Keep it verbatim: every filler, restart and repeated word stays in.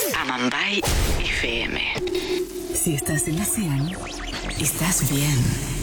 Amambay F M. Si estás en la C E A N, estás bien.